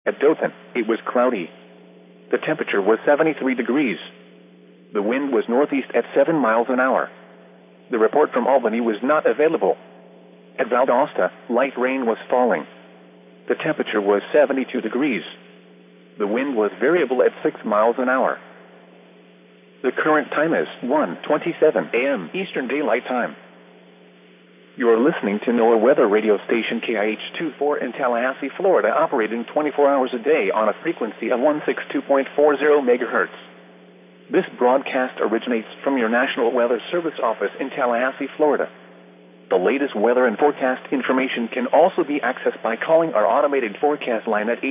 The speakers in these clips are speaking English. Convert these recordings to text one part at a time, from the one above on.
At Dothan, it was cloudy. The temperature was 73 degrees. The wind was northeast at 7 miles an hour. The report from Albany was not available. At Valdosta, light rain was falling. The temperature was 72 degrees. The wind was variable at 6 miles an hour. The current time is 1:27 a.m. Eastern Daylight Time. You are listening to NOAA weather radio station KIH-24 in Tallahassee, Florida, operating 24 hours a day on a frequency of 162.40 megahertz. This broadcast originates from your National Weather Service office in Tallahassee, Florida. The latest weather and forecast information can also be accessed by calling our automated forecast line at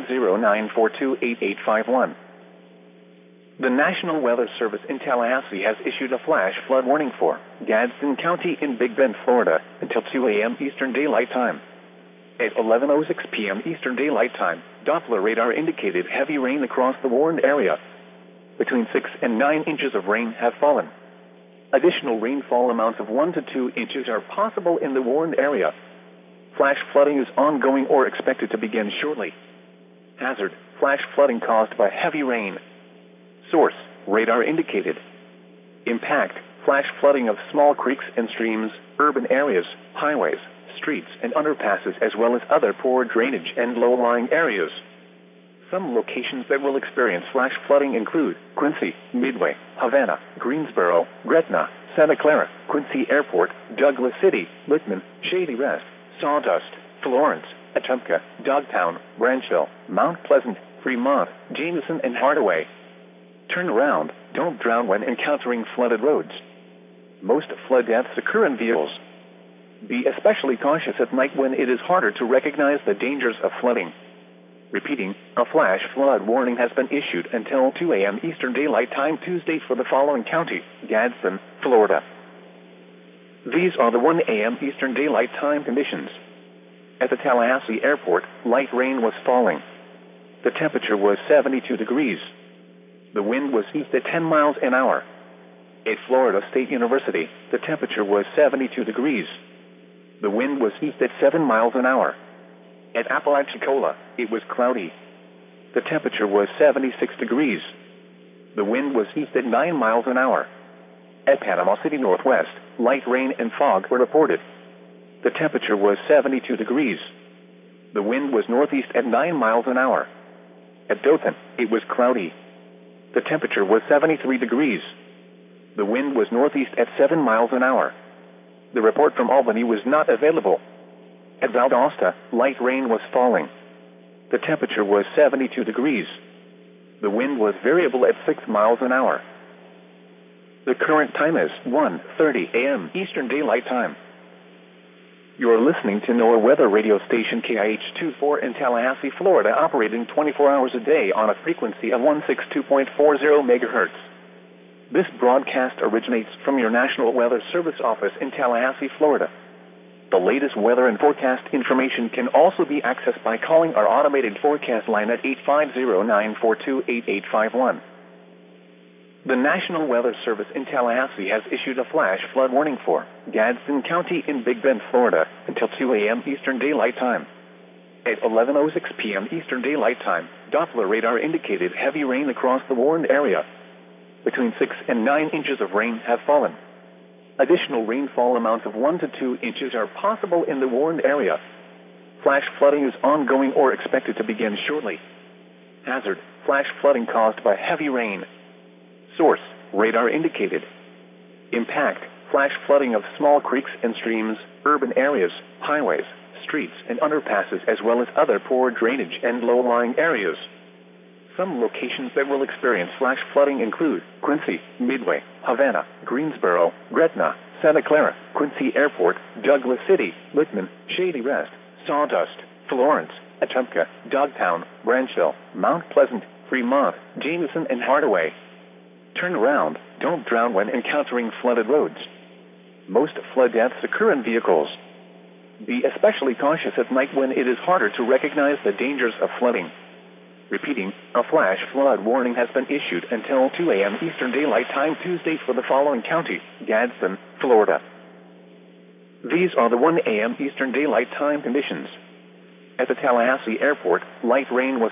850-942-8851. The National Weather Service in Tallahassee has issued a flash flood warning for Gadsden County in Big Bend, Florida, until 2 a.m. Eastern Daylight Time. At 11:06 p.m. Eastern Daylight Time, Doppler radar indicated heavy rain across the warned area. Between 6 and 9 inches of rain have fallen. Additional rainfall amounts of 1 to 2 inches are possible in the warned area. Flash flooding is ongoing or expected to begin shortly. Hazard: flash flooding caused by heavy rain. Source: radar indicated. Impact: flash flooding of small creeks and streams, urban areas, highways, streets, and underpasses, as well as other poor drainage and low-lying areas. Some locations that will experience flash flooding include Quincy, Midway, Havana, Greensboro, Gretna, Santa Clara, Quincy Airport, Douglas City, Littman, Shady Rest, Sawdust, Florence, Atumka, Dogtown, Branchville, Mount Pleasant, Fremont, Jameson, and Hardaway. Turn around. Don't drown when encountering flooded roads. Most flood deaths occur in vehicles. Be especially cautious at night when it is harder to recognize the dangers of flooding. Repeating, a flash flood warning has been issued until 2 a.m. Eastern Daylight Time Tuesday for the following county: Gadsden, Florida. These are the 1 a.m. Eastern Daylight Time conditions. At the Tallahassee Airport, light rain was falling. The temperature was 72 degrees. The wind was east at 10 miles an hour. At Florida State University, the temperature was 72 degrees. The wind was east at 7 miles an hour. At Apalachicola, it was cloudy. The temperature was 76 degrees. The wind was east at 9 miles an hour. At Panama City Northwest, light rain and fog were reported. The temperature was 72 degrees. The wind was northeast at 9 miles an hour. At Dothan, it was cloudy. The temperature was 73 degrees. The wind was northeast at 7 miles an hour. The report from Albany was not available. At Valdosta, light rain was falling. The temperature was 72 degrees. The wind was variable at 6 miles an hour. The current time is 1:30 a.m. Eastern Daylight Time. You are listening to NOAA weather radio station KIH-24 in Tallahassee, Florida, operating 24 hours a day on a frequency of 162.40 megahertz. This broadcast originates from your National Weather Service office in Tallahassee, Florida. The latest weather and forecast information can also be accessed by calling our automated forecast line at 850-942-8851. The National Weather Service in Tallahassee has issued a flash flood warning for Gadsden County in Big Bend, Florida, until 2 a.m. Eastern Daylight Time. At 11:06 p.m. Eastern Daylight Time, Doppler radar indicated heavy rain across the warned area. Between 6 and 9 inches of rain have fallen. Additional rainfall amounts of 1 to 2 inches are possible in the warned area. Flash flooding is ongoing or expected to begin shortly. Hazard: flash flooding caused by heavy rain. Source: radar indicated. Impact: flash flooding of small creeks and streams, urban areas, highways, streets, and underpasses, as well as other poor drainage and low-lying areas. Some locations that will experience flash flooding include Quincy, Midway, Havana, Greensboro, Gretna, Santa Clara, Quincy Airport, Douglas City, Littman, Shady Rest, Sawdust, Florence, Atumka, Dogtown, Branchville, Mount Pleasant, Fremont, Jameson, and Hardaway. Turn around. Don't drown when encountering flooded roads. Most flood deaths occur in vehicles. Be especially cautious at night when it is harder to recognize the dangers of flooding. Repeating, a flash flood warning has been issued until 2 a.m. Eastern Daylight Time Tuesday for the following county: Gadsden, Florida. These are the 1 a.m. Eastern Daylight Time conditions. At the Tallahassee Airport, light rain was